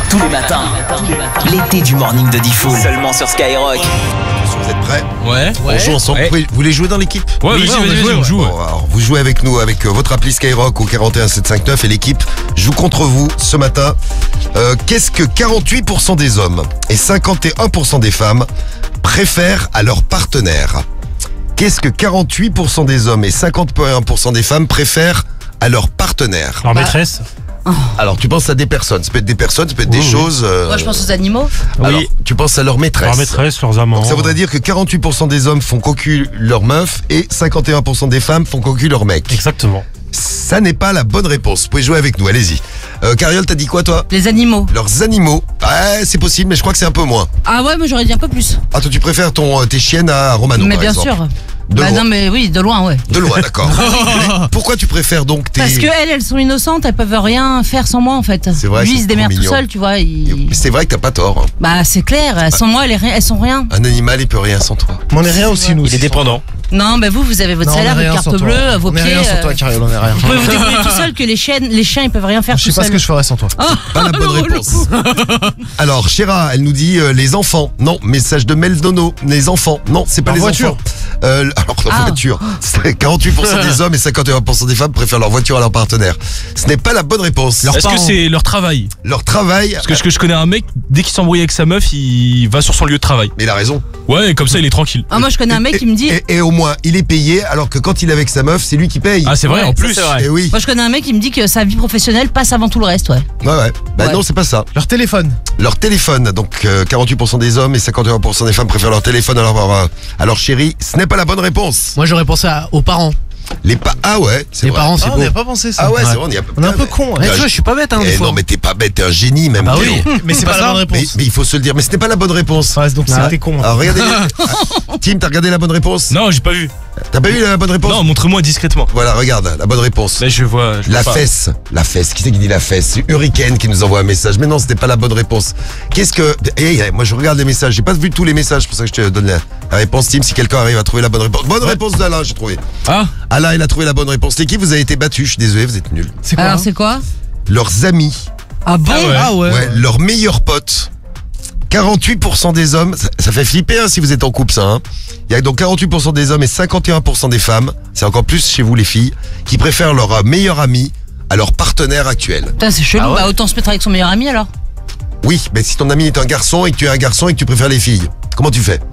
tous les matins. L'été du morning de Diffoul, seulement sur Skyrock. Vous êtes prêts? Ouais. On joue ensemble. Vous voulez jouer dans l'équipe? Ouais, vas-y, on joue. Bon, alors, vous jouez avec nous, avec votre appli Skyrock au 41 759 et l'équipe joue contre vous ce matin. Qu'est-ce que 48% des hommes et 51% des femmes préfèrent à leur partenaire? Qu'est-ce que 48% des hommes et 51% des femmes préfèrent à leur partenaire? Leur maîtresse. Alors, tu penses à des personnes. Ça peut être des personnes, ça peut être des choses. Moi, je pense aux animaux. Alors, tu penses à leur maîtresse. Leur maîtresse, leurs amants. Donc, ça voudrait dire que 48% des hommes font cocu leur meuf et 51% des femmes font cocu leur mec. Exactement. Ça n'est pas la bonne réponse. Vous pouvez jouer avec nous, allez-y. Cariole, t'as dit quoi, toi? Les animaux. Leurs animaux. Ouais, c'est possible, mais je crois que c'est un peu moins. Ah ouais, moi j'aurais dit un peu plus. Ah, toi, tu préfères tes chiennes à Romano, Mais par bien exemple. sûr. De loin. Non, mais oui, de loin, ouais. De loin, d'accord. Mais pourquoi tu préfères donc tes... Parce que elles sont innocentes, elles peuvent rien faire sans moi en fait. C'est vrai, Lui, c'est il se démerde trop tout mignon. seul, tu vois. C'est vrai que t'as pas tort. Hein. Bah c'est clair, sans moi, elles sont rien. Un animal, il peut rien sans toi. Mais on est rien aussi, nous. Il est dépendant. Non, bah vous avez votre Non, on salaire, est rien votre sans carte toi. bleue, vos On est pieds. rien sans toi, Cariole, on est rien. Vous pouvez vous débrouiller tout seul que les chiens, ils peuvent rien faire Je tout sais pas seuls. ce que je ferais sans toi. Pas la bonne réponse. Alors, Chéra, elle nous dit les enfants. Non, message de Meldono. Les enfants. Non, c'est pas Leur les voiture. enfants. Alors, leur voiture. C'est 48% des hommes et 51% des femmes préfèrent leur voiture à leur partenaire. Ce n'est pas la bonne réponse. Est-ce que c'est leur travail? Leur travail. Parce que je connais un mec, dès qu'il s'embrouille avec sa meuf, il va sur son lieu de travail. Mais il a raison. Ouais, et comme ça, il est tranquille. Ah, moi je connais un mec qui me dit. Et au moins, il est payé, alors que quand il est avec sa meuf, c'est lui qui paye. Ah, c'est vrai, Ouais, en ça, plus. c'est vrai. Et oui. Moi je connais un mec qui me dit que sa vie professionnelle passe avant tout le reste, ouais. Ouais. Bah Ouais. non, c'est pas ça. Leur téléphone. Leur téléphone. Donc 48% des hommes et 51% des femmes préfèrent leur téléphone à leur chéri. Ce n'est pas la bonne réponse. Moi j'aurais pensé aux parents. Ah ouais, c'est Les vrai. parents c'est On beau. n'y a pas pensé ça. Ah ouais, c'est vrai, On est un peu con. Eh, tu vois, je suis pas bête hein, des fois. Non, mais t'es pas bête, t'es un génie même. Ah bah oui. Théo. Mais c'est pas la bonne réponse. Mais il faut se le dire. Mais ce n'est pas la bonne réponse. Ouais, donc c'était con. Alors regardez. Tim, t'as regardé la bonne réponse? Non, j'ai pas vu. T'as pas vu la bonne réponse? Non, montre-moi discrètement. Voilà, regarde la bonne réponse. Là, je vois La pas. fesse. La fesse. Qui c'est qui dit la fesse? C'est Hurricane qui nous envoie un message. Mais non, c'était pas la bonne réponse. Qu'est-ce que... moi je regarde les messages. J'ai pas vu tous les messages. C'est pour ça que je te donne la réponse, Tim, si quelqu'un arrive à trouver la bonne réponse. Bonne réponse d'Alain, j'ai trouvé. Ah, Alain, il a trouvé la bonne réponse. L'équipe, vous avez été battus. Je suis désolé, vous êtes nuls. C'est quoi Alors hein c'est quoi? Leurs amis. Ah bon? Ah ouais. Ouais, leurs meilleurs potes. 48% des hommes, ça fait flipper hein, si vous êtes en couple ça. Hein. Il y a donc 48% des hommes et 51% des femmes, c'est encore plus chez vous les filles, qui préfèrent leur meilleur ami à leur partenaire actuel. Putain, c'est chelou, Ah ouais. bah autant se mettre avec son meilleur ami alors. Oui, mais si ton ami est un garçon et que tu es un garçon et que tu préfères les filles, comment tu fais?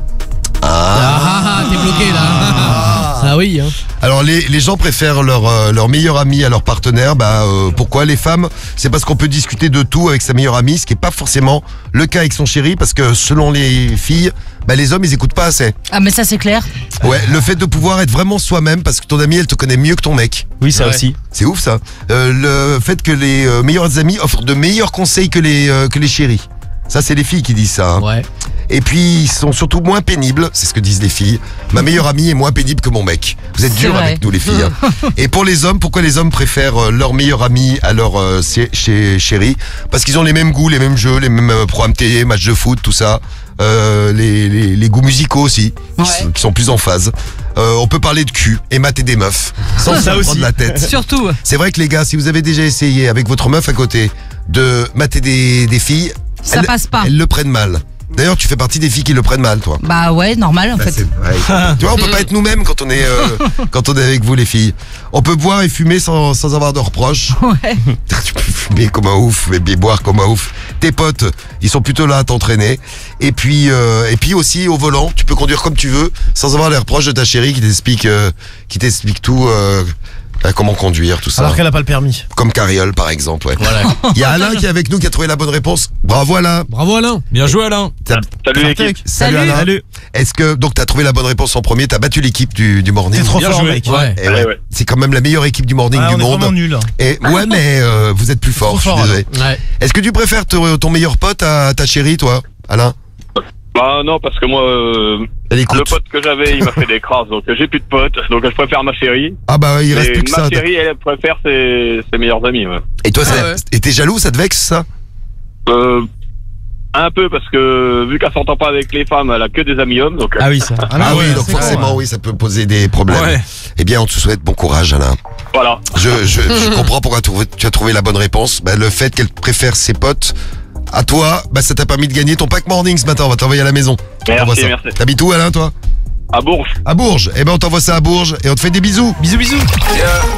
T'es bloqué là. Ah oui. Hein. Alors les gens préfèrent leur meilleur ami à leur partenaire. Pourquoi les femmes? C'est parce qu'on peut discuter de tout avec sa meilleure amie, ce qui n'est pas forcément le cas avec son chéri, parce que selon les filles, les hommes ils écoutent pas assez. Ah mais ça c'est clair. Ouais, le fait de pouvoir être vraiment soi-même, parce que ton ami elle te connaît mieux que ton mec. oui, ça Ouais. aussi. C'est ouf ça. Le fait que les meilleurs amis offrent de meilleurs conseils que les chéris. Ça c'est les filles qui disent ça. Hein. Ouais. Et puis ils sont surtout moins pénibles, c'est ce que disent les filles. Ma meilleure amie est moins pénible que mon mec. Vous êtes C'est durs vrai. avec nous les filles. Hein. Et pour les hommes, pourquoi les hommes préfèrent leur meilleur ami à leur chéri? Parce qu'ils ont les mêmes goûts, les mêmes jeux, les mêmes programmes télé, matchs de foot, tout ça. Les goûts musicaux aussi, Ouais. qui sont plus en phase. On peut parler de cul et mater des meufs sans se prendre la tête. Surtout. C'est vrai que les gars, si vous avez déjà essayé avec votre meuf à côté de mater des filles, Ça passe pas. elles le prennent mal. D'ailleurs, tu fais partie des filles qui le prennent mal, toi. Bah ouais, normal en fait. C'est vrai. Tu vois, on peut pas être nous-mêmes quand on est avec vous, les filles. On peut boire et fumer sans avoir de reproches. Ouais. Tu peux fumer comme un ouf, mais bien boire comme un ouf. Tes potes, ils sont plutôt là à t'entraîner. Et puis aussi au volant, tu peux conduire comme tu veux, sans avoir les reproches de ta chérie qui t'explique tout. Comment conduire, tout ça. Alors qu'elle a pas le permis. Comme Cariole, par exemple. Ouais. Voilà. Il y a Alain qui est avec nous, qui a trouvé la bonne réponse. Bravo Alain. Bravo Alain. Bien joué, Alain. Salut l'équipe. Salut Salut. Alain. Salut. Est-ce que donc t'as trouvé la bonne réponse en premier, t'as battu l'équipe du morning? T'es trop Bien fort, joué. mec. Ouais. Eh ouais. Ouais. C'est quand même la meilleure équipe du morning Ah, du on est monde. vraiment nuls. Et ouais, mais vous êtes plus fort. Trop Je suis fort, désolé. Ouais. Est-ce que tu préfères ton meilleur pote à ta chérie, toi, Alain? Bah non, parce que moi, Elle le écoute. pote que j'avais, il m'a fait des crasses, donc j'ai plus de potes, donc je préfère ma chérie. Ah bah il reste Et plus que ma ça. chérie, elle préfère ses meilleurs amis. Ouais. Et toi, Ah ouais. et t'es jaloux, ça te vexe ça? Un peu, parce que vu qu'elle s'entend pas avec les femmes, elle a que des amis hommes, donc Ah oui, ça. Ah oui, donc c'est forcément, con, oui, ça peut poser des problèmes. Ouais. Eh bien, on te souhaite bon courage, Alain. voilà. Je comprends pourquoi tu as trouvé la bonne réponse. Le fait qu'elle préfère ses potes À toi, bah ça t'a permis de gagner ton pack morning ce matin. On va t'envoyer à la maison. On t'envoie Merci, ça. merci. T'habites où, Alain, toi? À Bourges. À Bourges. Eh ben, on t'envoie ça à Bourges et on te fait des bisous. Bisous bisous.